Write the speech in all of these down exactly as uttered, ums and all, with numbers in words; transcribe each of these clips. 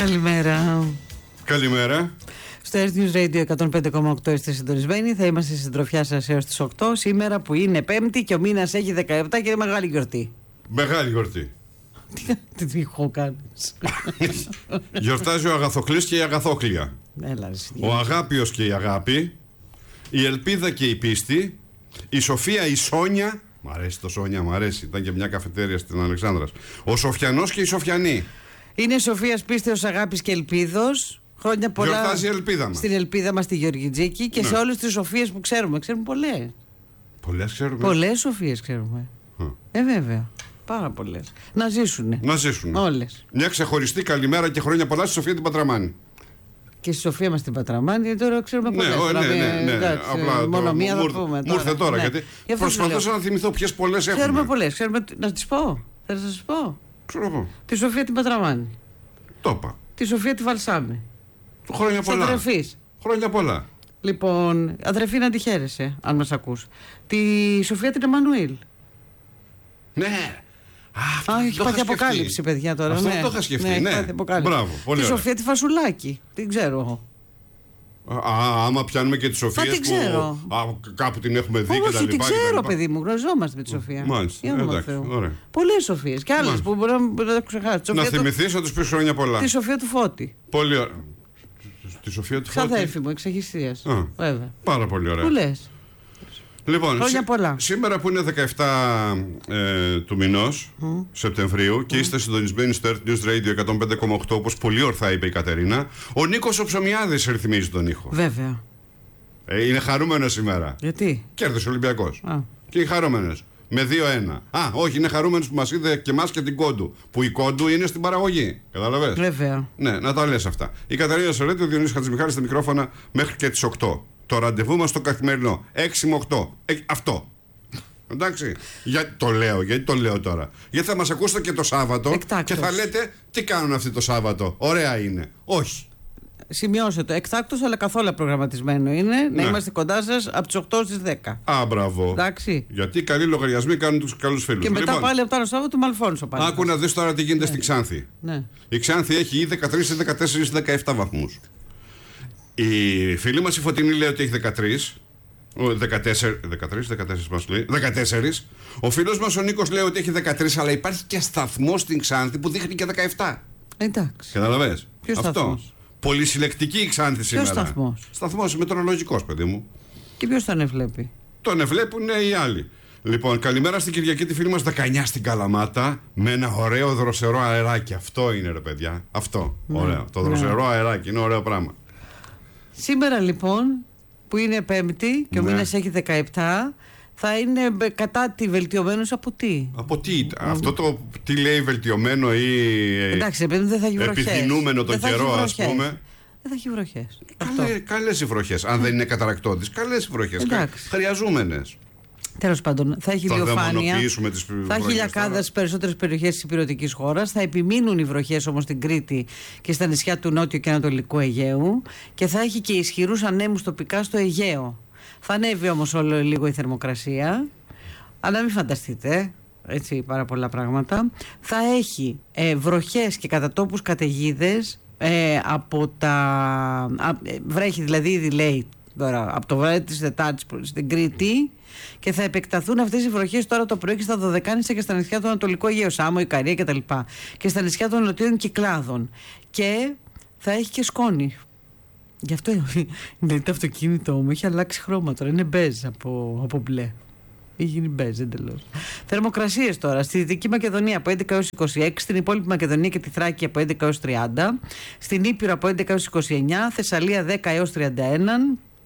Καλημέρα. Καλημέρα. Στο Earth News Radio εκατόν πέντε κόμμα οκτώ είστε συντονισμένοι. Θα είμαστε στη συντροφιά σας έως τις οκτώ. Σήμερα που είναι Πέμπτη και ο μήνας έχει δεκαεπτά και είναι μεγάλη γιορτή. Μεγάλη γιορτή. Τι τυχό κάνεις. Γιορτάζει ο Αγαθοκλής και η Αγαθόκλια. Έλα, ο Αγάπιος και η Αγάπη. Η Ελπίδα και η Πίστη. Η Σοφία, η Σόνια. Μ' αρέσει το Σόνια, μ' αρέσει. Ήταν και μια καφετέρια στην Αλεξάνδρας. Ο Σοφιανός και η Σοφιανή. Είναι Σοφίας, Πίστεως, Αγάπης και Ελπίδος. Χρόνια πολλά. Γιορτάζει η Ελπίδα μας. Στην Ελπίδα μας τη Γεωργιτζίκη και ναι. σε όλες τις Σοφίες που ξέρουμε. Ξέρουμε πολλές. Πολλές ξέρουμε. Πολλές Σοφίες ξέρουμε. Mm. Ε, βέβαια. Πάρα πολλές. Να ζήσουνε. Να ζήσουνε. Όλες. Μια ξεχωριστή καλημέρα και χρόνια πολλά στη Σοφία την Πατραμάνη. Και στη Σοφία μας την Πατραμάνη, τώρα ξέρουμε πολλές. Ναι, ναι, ναι, ναι. Εντάξει, απλά μόνο μία θα πούμε. Μου ήρθε τώρα, ναι. γιατί για προσπαθούσα να θυμηθώ ποιες πολλές έχουμε. Ξέρουμε πολλές. Ξέρουμε... Να τις πω. Θέλω να σας πω. Ξέρω εγώ. Τη Σοφία την Πατραμάνη. Το είπα. Τη Σοφία τη Βαλσάμη. Χρόνια πολλά. Αδερφής. Χρόνια πολλά. Λοιπόν, αδερφή να τη χαίρεσαι, αν μας ακούς. Τη Σοφία την Εμμανουήλ. Ναι. Α, Α έχει πάθει αποκάλυψη, παιδιά τώρα. Αυτό ναι. το είχα σκεφτεί. Ναι, ναι. Μπράβο. Πολύ τη ωραία. Σοφία τη Φασουλάκη. Την ξέρω εγώ. Α, άμα πιάνουμε και τη Σοφία που ξέρω. Α, κάπου την έχουμε δει. Όχι, και τα λοιπά, την ξέρω, παιδί μου. Γνωριζόμαστε με τη Σοφία. Μάλιστα. Πολλές Σοφίες και άλλες που μπορεί να τα ξεχάσει. Να θυμηθείς να τους πεις χρόνια πολλά. Τη Σοφία του Φώτη. Πολύ ωραία. Τη Σοφία του Φώτη. Ξαδέρφη μου, εξ βέβαια. Πάρα πολύ ωραία. Που λες. Λοιπόν, χρόνια πολλά. Σήμερα που είναι δεκαεπτά ε, του μηνός mm. Σεπτεμβρίου mm. και είστε συντονισμένοι στο Earth News Radio εκατόν πέντε κόμμα οκτώ, όπως πολύ ορθά είπε η Κατερίνα, ο Νίκος ο Ψωμιάδης ρυθμίζει τον ήχο. Βέβαια. Ε, είναι χαρούμενος σήμερα. Γιατί? Κέρδισε ο Ολυμπιακός. Α. Και οι χαρούμενες. Με δύο ένα. Α, όχι, είναι χαρούμενος που μας είδε και εμάς και την Κόντου. Που η Κόντου είναι στην παραγωγή. Καταλαβες. Βέβαια. Ναι, να τα λες αυτά. Η Κατερίνα Σερέτη, ο Διονύσης Χατζημιχάλης στα μικρόφωνα μέχρι και τις οκτώ. Το ραντεβού μας στο καθημερινό. έξι με οκτώ. Ε, αυτό. Εντάξει. Για, το λέω, γιατί το λέω τώρα. Γιατί θα μας ακούσετε και το Σάββατο. Εκτάκτος. Και θα λέτε τι κάνουν αυτοί το Σάββατο. Ωραία είναι. Όχι. Σημειώστε το. Εκτάκτος, αλλά καθόλου προγραμματισμένο είναι. Ναι. Να είμαστε κοντά σας από τις οκτώ στις δέκα. Α, μπράβο. Εντάξει. Γιατί οι καλοί λογαριασμοί κάνουν τους καλούς φίλους. Και μετά λοιπόν, πάλι από το άλλο Σάββατο με Αλφόνσο πάλι. Άκου να δεις τώρα τι γίνεται ναι. στην Ξάνθη. Ναι. Η Ξάνθη έχει ή δεκατρείς, ή δεκατέσσερις, ή δεκαεπτά βαθμούς. Η φίλη μας η Φωτεινή λέει ότι έχει δεκατρείς. δεκατέσσερις, δεκατρείς, δεκατέσσερις μας λέει. δεκατέσσερις. Ο φίλος μας ο Νίκος λέει ότι έχει δεκατρείς, αλλά υπάρχει και σταθμός στην Ξάνθη που δείχνει και δεκαεπτά. Εντάξει. Καταλαβες. Ποιος σταθμός? Πολυσυλλεκτική η Ξάνθη σήμερα. Ποιος σταθμός? Σταθμός μετεωρολογικός, παιδί μου. Και ποιος τον ευλέπει? Τον ευλέπουν οι άλλοι. Λοιπόν, καλημέρα στην Κυριακή τη φίλη μας δεκαεννιά στην Καλαμάτα με ένα ωραίο δροσερό αεράκι. Αυτό είναι, ρε παιδιά. Αυτό. Ναι, ωραίο. Το δροσερό ναι. αεράκι είναι ωραίο πράγμα. Σήμερα λοιπόν που είναι Πέμπτη και ο ναι. μήνας έχει δεκαεπτά, θα είναι κατά τη βελτιωμένος από τι? Από τι? Mm. Αυτό το τι λέει βελτιωμένο ή εντάξει, επειδή δεν θα έχει βροχές. Επιδεινούμενο τον καιρό, ας πούμε. Δεν θα έχει βροχές. Καλέ, καλές οι βροχές. Αν mm. δεν είναι καταρακτώδεις, καλές οι βροχές. Εντάξει. Χρειαζούμενες. Τέλος πάντων, θα έχει ηλιοφάνεια. Θα έχει λιακάδα στις περισσότερες περιοχές της υπηρετικής χώρας. Θα επιμείνουν οι βροχές όμως στην Κρήτη και στα νησιά του Νότιου και Ανατολικού Αιγαίου. Και θα έχει και ισχυρούς ανέμους τοπικά στο Αιγαίο. Θα ανέβει όμως όλο λίγο η θερμοκρασία. Αλλά μην φανταστείτε, έτσι πάρα πολλά πράγματα. Θα έχει ε, βροχές και κατά τόπους καταιγίδες ε, από τα. Α, βρέχει δηλαδή ήδη λέει τώρα από το βράδυ της Τετάρτης στην Κρήτη. Και θα επεκταθούν αυτές οι βροχές τώρα το πρωί και στα Δωδεκάνησα και στα νησιά του Ανατολικού Αιγαίου, Σάμο, Ικαρία κτλ. Και στα νησιά των Νοτιών Κυκλάδων. Και θα έχει και σκόνη. Γι' αυτό είναι το αυτοκίνητό μου έχει αλλάξει χρώμα τώρα. Είναι μπέζ από, από μπλε. Έχει γίνει μπέζ εντελώς. Θερμοκρασίες τώρα. Στη Δυτική Μακεδονία από έντεκα έως είκοσι έξι, στην υπόλοιπη Μακεδονία και τη Θράκη από έντεκα έως τριάντα, στην Ήπειρο από έντεκα έως είκοσι εννιά, Θεσσαλία δέκα έως τριάντα ένα.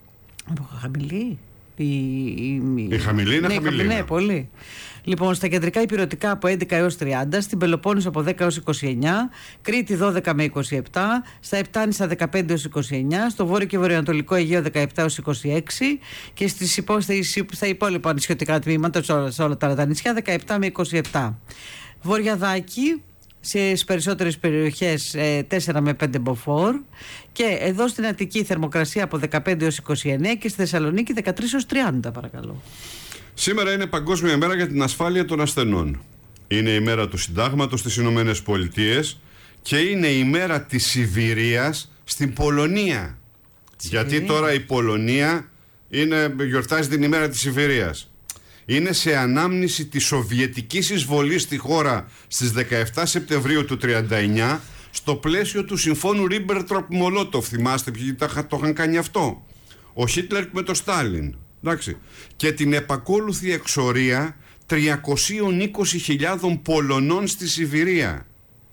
Χαμηλή. Η, η, η χαμηλή είναι ναι, χαμηλή. Ναι, πολύ. Λοιπόν, στα κεντρικά υπηρετικά από έντεκα έως τριάντα, στην Πελοπόννησο από δέκα έως είκοσι εννιά, Κρήτη δώδεκα με είκοσι επτά, στα Επτάνησα δεκαπέντε έως είκοσι εννιά, στο βόρειο και βορειοανατολικό Αιγαίο δεκαεπτά έως είκοσι έξι και στις υπό, στα υπόλοιπα νησιωτικά τμήματα, σε όλα, σε όλα τα νησιά δεκαεπτά με είκοσι επτά. Βορειαδάκι, στις περισσότερες περιοχές ε, τέσσερα με πέντε μποφόρ και εδώ στην Αττική θερμοκρασία από δεκαπέντε έως είκοσι εννέα και στη Θεσσαλονίκη δεκατρείς έως τριάντα παρακαλώ. Σήμερα είναι Παγκόσμια Μέρα για την Ασφάλεια των Ασθενών. Είναι η μέρα του Συντάγματος στις Ηνωμένες Πολιτείες και είναι η μέρα της Σιβηρίας στην Πολωνία. Σιβηρία. Γιατί τώρα η Πολωνία είναι, γιορτάζει την ημέρα της Σιβηρίας. Είναι σε ανάμνηση της σοβιετικής εισβολής στη χώρα στις δεκαεφτά Σεπτεμβρίου του τριάντα εννιά στο πλαίσιο του συμφώνου Ρίμπεντροπ-Μολότοφ. Θυμάστε ποιοι το είχαν κάνει αυτό? Ο Χίτλερ με το Στάλιν. Εντάξει. Και την επακόλουθη εξορία τριακόσιες είκοσι χιλιάδες Πολωνών στη Σιβηρία.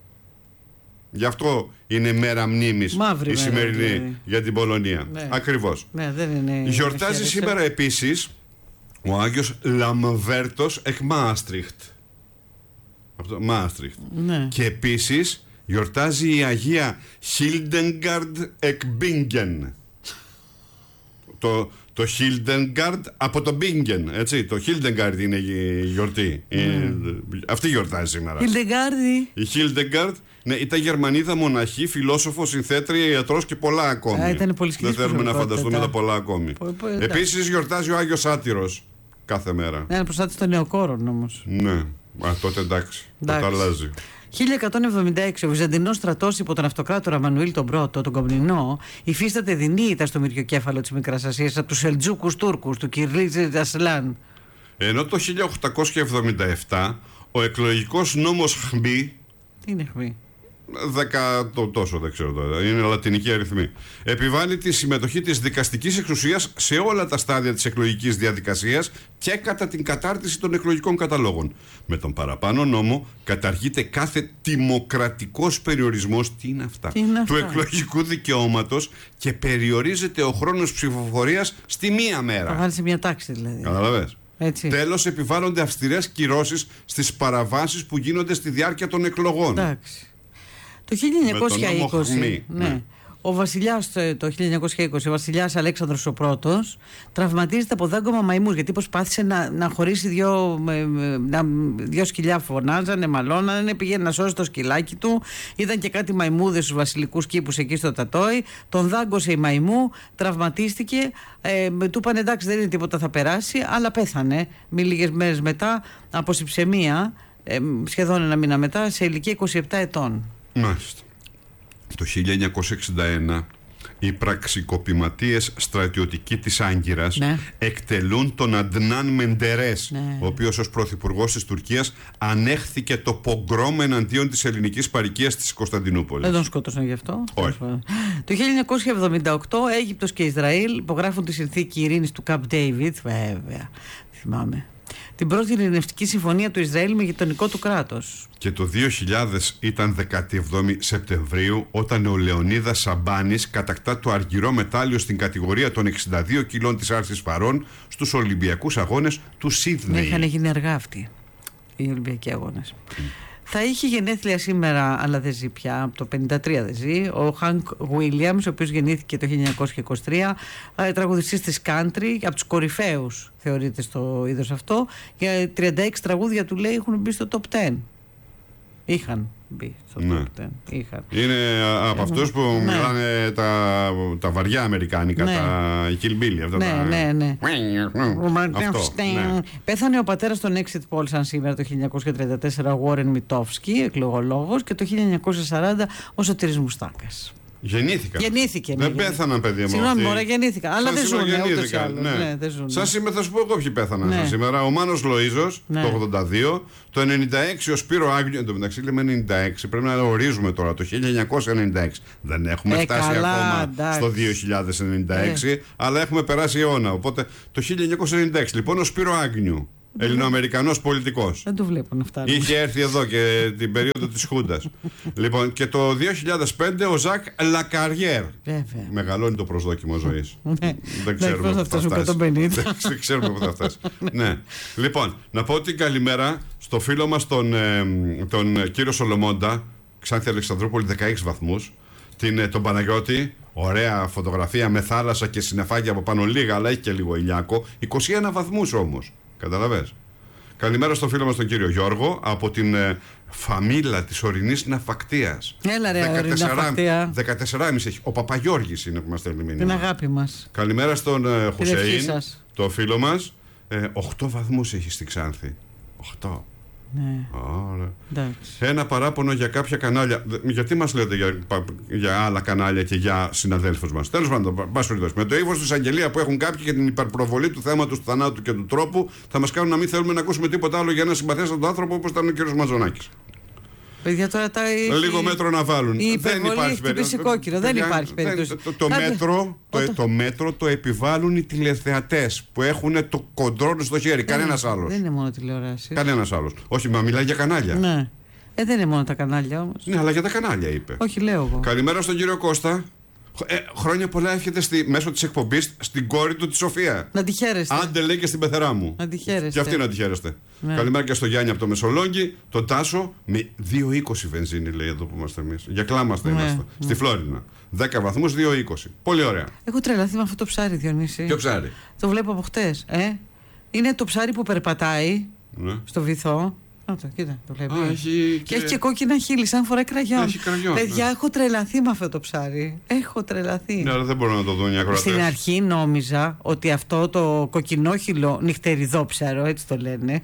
Γι' αυτό είναι μέρα μνήμης η σημερινή ναι. για την Πολωνία. Ναι. Ακριβώς. Ναι, δεν είναι Γιορτάζει σήμερα επίσης ο Άγιος Λαμβέρτος εκ Μάστριχτ. Αυτό, Μάστριχτ. Ναι. Και επίσης γιορτάζει η Αγία Χίλντεγκαρντ εκ Μπίνγκεν. Το, το Χίλντεγκαρντ από το Μπίνγκεν, έτσι. Το Χίλντεγκαρντ είναι η γιορτή. Mm. Ε, αυτή γιορτάζει σήμερα. Χίλντεγκαρντ. Η Χίλντεγκαρντ ναι, ήταν Γερμανίδα μοναχή, φιλόσοφο, συνθέτρια, ιατρός και πολλά ακόμη. Α, ήταν πολύ δεν θέλουμε να φανταστούμε τα πολλά ακόμη. Επίσης γιορτάζει ο Άγιος Άτυρος κάθε μέρα. Ναι, προστάτης των νεοκόρων όμως. Ναι, α, τότε εντάξει. Τότε αλλάζει. χίλια εκατόν εβδομήντα έξι ο Βυζαντινός στρατός υπό τον αυτοκράτορα Μανουήλ τον Πρώτο, τον Κομνηνό, υφίσταται δεινή στο μυριοκέφαλο της Μικράς Ασίας από τους Σελτζούκους Τούρκους, του Κυρλίζ Ασλάν. Ενώ το χίλια οκτακόσια εβδομήντα επτά ο εκλογικός νόμος Χμπί. Τι είναι Χμπί? Δέκα το τόσο δεν ξέρω τώρα, είναι λατινική αριθμή. Επιβάλλει τη συμμετοχή της δικαστικής εξουσίας σε όλα τα στάδια της εκλογικής διαδικασίας και κατά την κατάρτιση των εκλογικών καταλόγων. Με τον παραπάνω νόμο καταργείται κάθε δημοκρατικός περιορισμός, τι είναι αυτά, τι είναι του αυτά? εκλογικού δικαιώματος και περιορίζεται ο χρόνος ψηφοφορίας στη μία μέρα. Θα βάλει σε μια τάξη δηλαδή. Καταλαβες. Τέλος, επιβάλλονται αυστηρές κυρώσεις στις παραβάσεις που γίνονται στη διάρκεια των εκλογών. Εντάξει. Το χίλια εννιακόσια είκοσι, Χμή, ναι. Ναι. Ο βασιλιάς το χίλια εννιακόσια είκοσι, ο βασιλιάς Αλέξανδρος ο Πρώτος, τραυματίζεται από δάγκωμα μαϊμούς γιατί προσπάθησε να, να χωρίσει δυο, να, δυο σκυλιά, φωνάζανε, μαλώνανε, πήγαινε να σώσει το σκυλάκι του. Είδαν και κάτι μαϊμούδες στους βασιλικούς κήπους εκεί στο Τατόι. Τον δάγκωσε η μαϊμού, τραυματίστηκε. Ε, του είπαν εντάξει, δεν είναι τίποτα, θα περάσει, αλλά πέθανε μη λίγες μέρες μετά από συψαιμία, ε, σχεδόν ένα μήνα μετά, σε ηλικία είκοσι επτά ετών. Μάλιστα. Το χίλια εννιακόσια εξήντα ένα οι πραξικοπηματίες στρατιωτικοί της Άγκυρας ναι. εκτελούν τον Αντνάν Μεντερές, ναι. ο οποίος ως πρωθυπουργός της Τουρκίας ανέχθηκε το πογκρόμ εναντίον της ελληνικής παροικίας της Κωνσταντινούπολης. Δεν τον σκότωσαν γι' αυτό. Όχι. Το χίλια εννιακόσια εβδομήντα οκτώ Αίγυπτος και Ισραήλ υπογράφουν τη συνθήκη ειρήνης του Καμπ Ντέιβιτ, βέβαια, θυμάμαι. Την πρώτη ειρηνευτική συμφωνία του Ισραήλ με γειτονικό του κράτος. Και το δύο χιλιάδες ήταν δεκαεπτά Σεπτεμβρίου όταν ο Λεωνίδας Σαμπάνης κατακτά το αργυρό μετάλλιο στην κατηγορία των εξήντα δύο κιλών της άρσης φαρών στους Ολυμπιακούς Αγώνες του Σίδνεϊ. Ναι, είχαν γίνει αργά αυτοί οι Ολυμπιακοί Αγώνες. Mm. Θα είχε γενέθλια σήμερα, αλλά δεν ζει πια, από το πενήντα τρία δεν ζει, ο Χανκ Γουίλιαμς, ο οποίος γεννήθηκε το χίλια εννιακόσια είκοσι τρία, τραγουδιστής της country, από τους κορυφαίους θεωρείται στο είδος αυτό, για τριάντα έξι τραγούδια του λέει έχουν μπει στο top δέκα. Είχαν μπει στο ναι. top δέκα. Είχαν. Είναι από αυτούς που ναι. μιλάνε τα, τα βαριά αμερικάνικα, ναι. τα Kill Bill. Αυτό ναι, τα... ναι, ναι. αυτό, ναι. Πέθανε ο πατέρας των exit polls σαν σήμερα το χίλια εννιακόσια τριάντα τέσσερα, ο Warren Mitofsky, εκλογολόγος, και το χίλια εννιακόσια σαράντα ο Σωτήρης Μουστάκας. Γεννήθηκαν. Γεννήθηκε. Δεν ναι, πέθαναν, παιδιά μου. Συγγνώμη, μωρέ, γεννήθηκαν. Αλλά δεν ζουν ούτως ή άλλως. Ναι. Ναι, δεν ζουν. Σαν σήμερα θα σου πω εγώ ποιοι πέθαναν. Ναι. Σήμερα ο Μάνος Λοΐζος ναι. το ογδόντα δύο, το ενενήντα έξι ο Σπύρο Άγνιο. Εν τω μεταξύ λέμε ενενήντα έξι, πρέπει να ορίζουμε τώρα το χίλια εννιακόσια ενενήντα έξι. Δεν έχουμε ε, φτάσει καλά, ακόμα εντάξει. στο δύο χιλιάδες ενενήντα έξι, ε. αλλά έχουμε περάσει αιώνα. Οπότε το χίλια εννιακόσια ενενήντα έξι λοιπόν ο Σπύρο Άγνιου. Ελληνοαμερικανός πολιτικός. Δεν το βλέπω να φτάνει. Είχε έρθει εδώ και την περίοδο της Χούντας. Λοιπόν, και το δύο χιλιάδες πέντε ο Ζακ Λακαριέρ. Βέβαια. Μεγαλώνει το προσδόκιμο ζωής. Ναι. Δεν ξέρουμε πού θα φτάσει. Δεν ξέρουμε πού θα φτάσει. Ναι. Λοιπόν, να πω την καλημέρα στο φίλο μας τον, ε, τον κύριο Σολομώντα, Ξάνθη Αλεξανδρούπολη, δεκαέξι βαθμούς. Την, τον Παναγιώτη, ωραία φωτογραφία με θάλασσα και συννεφάκια από πάνω, λίγα, αλλά έχει και λίγο ηλιάκο. είκοσι ένα βαθμούς όμως. Καταλαβες. Καλημέρα στο φίλο μας τον κύριο Γιώργο από την ε, φαμίλα της ορεινής ναυακτίας. Έλα ρε ορεινή ναυακτία. δεκατέσσερα κόμμα πέντε έχει. Ο Παπαγιώργης είναι που μας στέλνει μήνυμα. Την αγάπη μας. Καλημέρα στον ε, Χουσέιν, το φίλο μας. Ε, οκτώ βαθμούς έχει στη Ξάνθη. οκτώ. Ναι. Άρα. Ένα παράπονο για κάποια κανάλια. Γιατί μας λέτε για, για άλλα κανάλια και για συναδέλφους μας? Τέλος πάντων, με το ύφος του εισαγγελία που έχουν κάποιοι και την υπερπροβολή του θέματος του θανάτου και του τρόπου, θα μας κάνουν να μην θέλουμε να ακούσουμε τίποτα άλλο για ένα συμπαθέστατο άνθρωπο όπως ήταν ο κ. Μαζονάκης. Παιδιά, τώρα τα... Λίγο μέτρο να βάλουν. Η δεν υπάρχει περίπτωση. Κόκκινο. Δεν υπάρχει περίπτωση. Το, το, μέτρο, το, το μέτρο το επιβάλλουν οι τηλεθεατές που έχουν το κοντρόλ στο χέρι. Κανένας άλλος. Δεν είναι μόνο τηλεοράση. Κανένας άλλος. Όχι, μα μιλάει για κανάλια. Ναι. Ε, δεν είναι μόνο τα κανάλια όμως. Ναι, αλλά για τα κανάλια είπε. Όχι, λέω εγώ. Καλημέρα στον κύριο Κώστα. Ε, χρόνια πολλά εύχεται στη, μέσω της εκπομπής στην κόρη του τη Σοφία. Να τη χαίρεστε. Άντε λέει και στην πεθερά μου. Να τη χαίρεστε. Και αυτή να τη χαίρεστε. Ναι. Καλημέρα και στο Γιάννη από το Μεσολόγγι, τον Τάσο με δύο είκοσι βενζίνη λέει εδώ που είμαστε εμείς. Για κλάμαστε ναι, είμαστε. Ναι. Στη Φλόρινα. δέκα βαθμούς, δύο είκοσι. Πολύ ωραία. Έχω τρελαθεί με αυτό το ψάρι, Διονύση. Ποιο ψάρι? Το βλέπω από χτες. Ε? Είναι το ψάρι που περπατάει ναι. στο βυθό. Να το, κοίτα, το βλέπει. Α, έχει και... και έχει και κόκκινα χείλη, σαν φοράει κραγιόν. Έχει κραγιόν. Παιδιά, ναι. έχω τρελαθεί με αυτό το ψάρι. Έχω τρελαθεί. Ναι, αλλά δεν μπορώ να το δουν οι ακροατές. Στην αρχή νόμιζα ότι αυτό το κοκκινόχυλο νυχτεριδόψαρο, έτσι το λένε,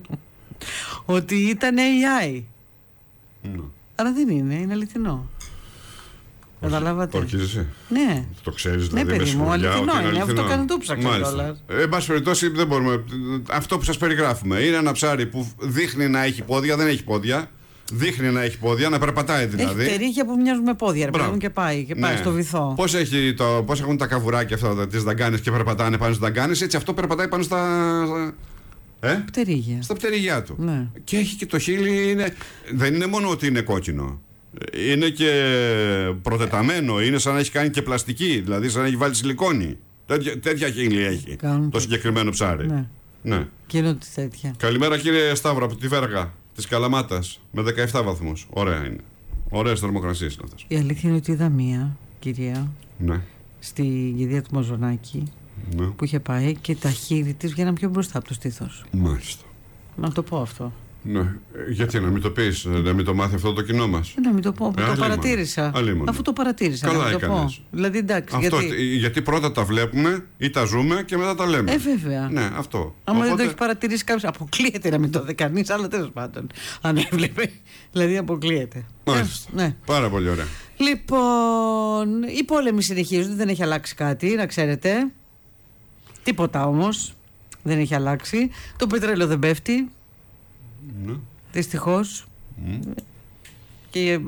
ότι ήταν έι άι. Ναι. Αλλά δεν είναι, είναι αληθινό. Καταλάβατε. Ορκίζεσαι. Ναι. Το ξέρεις δηλαδή. Ναι, παιδί μου, αληθινό είναι. Αυτό κάνω το ψάξα κιόλας. Ε, εν πάση περιπτώσει, δεν μπορούμε. Αυτό που σας περιγράφουμε είναι ένα ψάρι που δείχνει να έχει πόδια, δεν έχει πόδια. Δείχνει να έχει πόδια, να περπατάει δηλαδή. Έχει τερίχια που μοιάζουν με πόδια, ρε, και πάει, και πάει ναι. στο βυθό. Πώς, έχει το, πώς έχουν τα καβουράκια αυτά, τις δαγκάνες και περπατάνε πάνω στις δαγκάνες, έτσι αυτό περπατάει πάνω στα. Ε? Πτερίγια. Στα πτερίγια του. Ναι. Και έχει και το χείλη. Είναι... Δεν είναι μόνο ότι είναι κόκκινο. Είναι και προτεταμένο. Είναι σαν να έχει κάνει και πλαστική. Δηλαδή σαν να έχει βάλει σιλικόνη. Τέτοια, τέτοια χείλη έχει. Κάνουν το συγκεκριμένο ψάρι. Ναι. Ναι. Και είναι τέτοια. Καλημέρα κύριε Σταύρο από τη Βέργα της Καλαμάτας. Με δεκαεπτά βαθμούς. Ωραία είναι. Ωραίες θερμοκρασίες είναι αυτές. Η αλήθεια είναι ότι είδα μία κυρία. Ναι. Στη κηδεία του Μαζονάκη. Ναι. Που είχε πάει και τα χείλη της βγαίναν πιο μπροστά από το στήθος. Μάλιστα. Να το πω αυτό. Ναι. Γιατί να μην το πεις, να μην το μάθει αυτό το κοινό μας. Να μην το πω, ε, το παρατήρησα. Αλίμονο. Αφού το παρατήρησα. Καλά να το πω. Δηλαδή εντάξει. Αυτό, γιατί... γιατί πρώτα τα βλέπουμε ή τα ζούμε και μετά τα λέμε. Ε, βέβαια. Ναι, αυτό. Άμα Οπότε... δεν το έχει παρατηρήσει κάποιο, αποκλείεται να μην το δει κανεί, αλλά τέλος πάντων. Αν έβλεπε. Δηλαδή αποκλείεται. Μάλιστα. Ναι. Πάρα πολύ ωραία. Λοιπόν, οι πόλεμοι συνεχίζονται, δεν έχει αλλάξει κάτι, να ξέρετε. Τίποτα όμως. Δεν έχει αλλάξει. Το πετρέλαιο δεν πέφτει. Ναι. Δυστυχώς. Mm. Και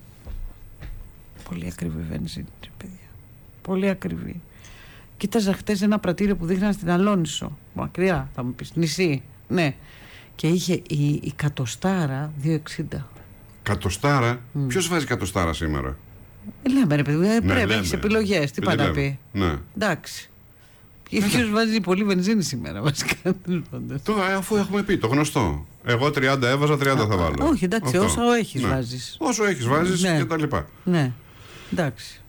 πολύ ακριβή βενζίνη, παιδιά. Πολύ ακριβή. Κοίταζα χτες ένα πρατήριο που δείχναν στην Αλόνισο. Μακριά, θα μου πεις. Νησί. Ναι. Και είχε η, η κατοστάρα δύο εξήντα. Κατοστάρα? Mm. Ποιος βάζει κατοστάρα σήμερα? Λέμε ρε παιδί, ναι, πρέπει να έχεις επιλογές. Τι πάει να πει. Ναι. Εντάξει. Ποιος βάζει πολύ βενζίνη σήμερα, βασικά. Τώρα, αφού έχουμε πει το γνωστό. Εγώ τριάντα έβαζα, τριάντα θα βάλω. Όχι, εντάξει, αυτό. Όσο έχεις ναι. βάζεις. Όσο έχεις βάζεις ναι. και τα λοιπά. Ναι, εντάξει.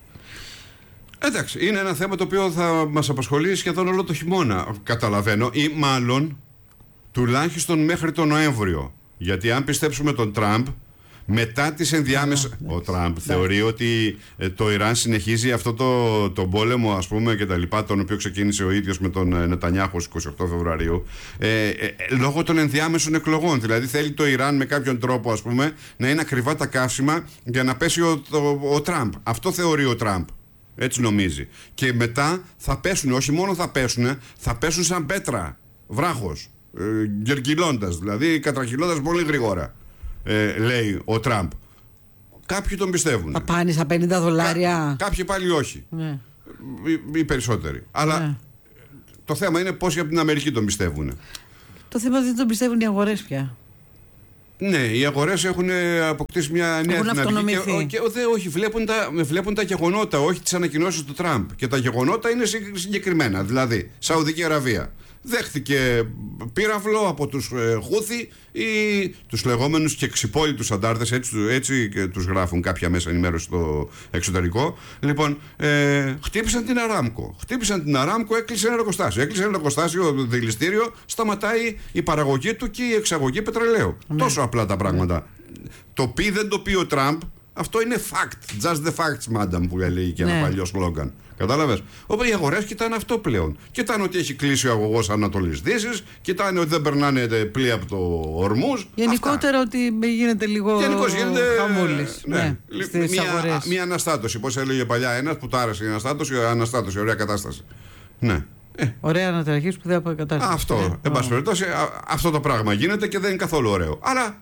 Εντάξει, είναι ένα θέμα το οποίο θα μας απασχολεί σχεδόν όλο το χειμώνα. Καταλαβαίνω, ή μάλλον τουλάχιστον μέχρι τον Νοέμβριο. Γιατί αν πιστέψουμε τον Τραμπ, μετά τις ενδιάμεσες. Ο Τραμπ θεωρεί ότι ε, το Ιράν συνεχίζει αυτό το, το πόλεμο, ας πούμε, και τα λοιπά, τον οποίο ξεκίνησε ο ίδιος με τον Νετανιάχου στις είκοσι οκτώ Φεβρουαρίου, ε, ε, λόγω των ενδιάμεσων εκλογών. Δηλαδή θέλει το Ιράν με κάποιον τρόπο, ας πούμε, να είναι ακριβά τα καύσιμα για να πέσει ο, ο, ο Τραμπ. Αυτό θεωρεί ο Τραμπ. Έτσι νομίζει. Και μετά θα πέσουν, όχι μόνο θα πέσουν, θα πέσουν σαν πέτρα. Βράχος. Ε, γεργιλώντας, δηλαδή κατραχυλώντας πολύ γρήγορα. Ε, λέει ο Τραμπ. Κάποιοι τον πιστεύουν. Θα πάνε στα πενήντα δολάρια. Κά, κάποιοι πάλι όχι. Ναι. Οι, οι περισσότεροι. Αλλά ναι. το θέμα είναι πόσοι από την Αμερική τον πιστεύουν. Το θέμα δεν τον πιστεύουν οι αγορές πια. Ναι, οι αγορές έχουν αποκτήσει μια νέα δυναμική. Και, και, και, όχι, βλέπουν τα, βλέπουν τα γεγονότα, όχι τις ανακοινώσεις του Τραμπ. Και τα γεγονότα είναι συγκεκριμένα. Δηλαδή, Σαουδική Αραβία δέχτηκε πύραυλο από τους ε, Χούθη ή τους λεγόμενους και ξυπόλοιτους αντάρτες, έτσι, έτσι και τους γράφουν κάποια μέσα ενημέρωση στο εξωτερικό. Λοιπόν, ε, χτύπησαν την Αράμκο. Χτύπησαν την Αράμκο, έκλεισε ένα εργοστάσιο. Έκλεισε ένα εργοστάσιο, δηληστήριο, σταματάει η παραγωγή του και η εξαγωγή πετρελαίου. Ναι. Τόσο απλά τα πράγματα. Ναι. Το πει δεν το πει ο Τραμπ, Αυτό είναι fact. Just the facts, madam, που έλεγε και ναι. ένα παλιό σλόγγαν. Κατάλαβες. Οπότε οι αγορές κοιτάνε αυτό πλέον. Κοιτάνε ότι έχει κλείσει ο αγωγός Ανατολής Δύσης, κοιτάνε ότι δεν περνάνε πλοία από το Ορμούζ. Γενικότερα ότι γίνεται λίγο χαμούλης. Ναι, ναι. Μια, μια αναστάτωση. Πώς έλεγε παλιά ένας που τ' άρεσε η αναστάτωση, αναστάτωση, ωραία κατάσταση. Ναι. Ε. Ωραία αναταραχή, σπουδαία κατάσταση. Αυτό. Ε, εν πάση περιπτώσει, αυτό το πράγμα γίνεται και δεν είναι καθόλου ωραίο. Άρα.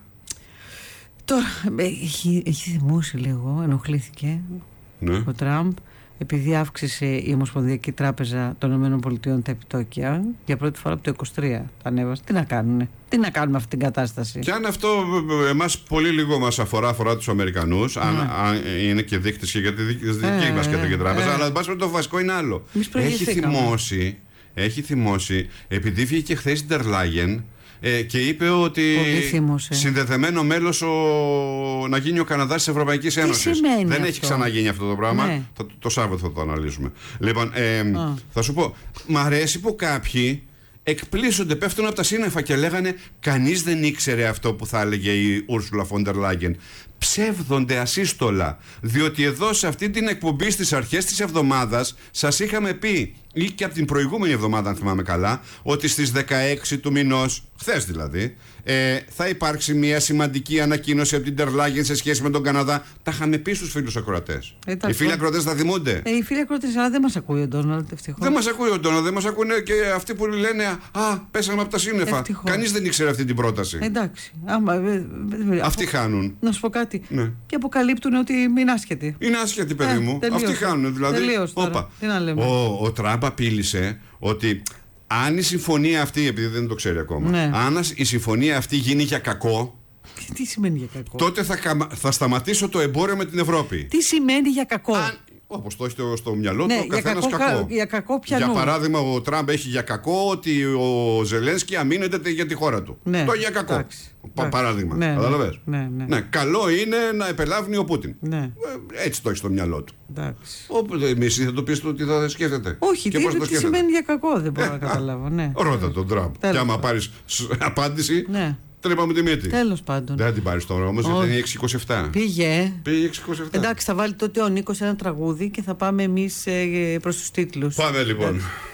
Τώρα έχει, έχει θυμώσει λίγο, ενοχλήθηκε ναι. ο Τραμπ, επειδή αύξησε η Ομοσπονδιακή Τράπεζα των ΗΠΑ τα επιτόκια για πρώτη φορά από το είκοσι τρία. Τα ανέβασε. Τι να κάνουνε, τι να κάνουμε αυτή την κατάσταση. Και αν αυτό εμάς πολύ λίγο μας αφορά, αφορά τους Αμερικανούς, ναι. αν, αν είναι και δείκτης και για τη δική ε, μας Κεντρική ε, Τράπεζα, ε, αλλά εν πάση περιπτώσει το βασικό είναι άλλο. Έχει θυμώσει, έχει θυμώσει, επειδή βγήκε χθες η Ντερ Λάγεν. Ε, και είπε ότι συνδεδεμένο μέλος ο... να γίνει ο Καναδάς της Ευρωπαϊκής Ένωσης. Δεν αυτό? Έχει ξαναγίνει αυτό το πράγμα. Ναι. Το, το Σάββατο θα το αναλύσουμε. Λοιπόν, ε, θα σου πω, μ' αρέσει που κάποιοι εκπλήσονται, πέφτουν από τα σύννεφα και λέγανε κανείς δεν ήξερε αυτό που θα έλεγε η Ούρσουλα φον ντερ Λάγεν. Ψεύδονται ασύστολα. Διότι εδώ σε αυτή την εκπομπή στις αρχές της εβδομάδας σας είχαμε πει, ή και από την προηγούμενη εβδομάδα αν θυμάμαι καλά, ότι στις δεκαέξι του μηνός, χθες δηλαδή, ε, θα υπάρξει μια σημαντική ανακοίνωση από την Ντερ Λάγεν σε σχέση με τον Καναδά. Τα είχαμε πει στους φίλους ακροατές. Ε, οι φίλοι ακροατές θα θυμούνται. Ε, οι φίλοι ακροατές, αλλά δεν μας ακούει ο Ντόναλντ, ευτυχώς. Δεν μας ακούει ο Ντόναλντ, δεν μας ακούνε και αυτοί που λένε α, πέσαμε από τα σύννεφα. Κανείς δεν ήξερε αυτή την πρόταση. Εντάξει. Άμα, ε, ε, ε, αυτοί χάνουν. Να σου πω κάτι. Ναι. Και αποκαλύπτουν ότι είναι άσχετοι. Είναι άσχετοι, παιδί μου. Ε, αυτοί χάνουν. Δηλαδή. Όπα. Τι να λέμε. Ο, ο Τραμπ απείλησε ότι αν η συμφωνία αυτή, επειδή δεν το ξέρει ακόμα, ναι. αν η συμφωνία αυτή γίνει για κακό. Τι σημαίνει για κακό? Τότε θα, θα σταματήσω το εμπόριο με την Ευρώπη. Τι σημαίνει για κακό? Αν, όπως το έχει στο, στο μυαλό ναι, του, ο καθένας κακό, κακό. Για κακό πιανού. Για παράδειγμα, ο Τραμπ έχει για κακό ότι ο Ζελένσκι αμήνεται για τη χώρα του. Ναι, το για κακό. Εντάξει, Πα, παράδειγμα. Ναι, καταλαβες. Ναι, ναι. Ναι, καλό είναι να επελάβνει ο Πούτιν. Ναι. Έτσι το έχει στο μυαλό του. Οπότε εμείς θα το πεις ότι θα σκέφτεται. Όχι, τι, τι, τι σημαίνει για κακό, δεν μπορώ να καταλάβω. Ναι. Ρώτα τον Τραμπ. Και άμα πάρεις απάντηση. Ναι. Τρέπαμε τη μύτη. Τέλος πάντων. Δεν την πάρει τώρα όμως, γιατί είναι έξι είκοσι επτά. Πήγε. Πήγε έξι είκοσι επτά. Εντάξει, θα βάλει τότε ο Νίκος ένα τραγούδι και θα πάμε εμείς ε, προς τους τίτλους. Πάμε λοιπόν.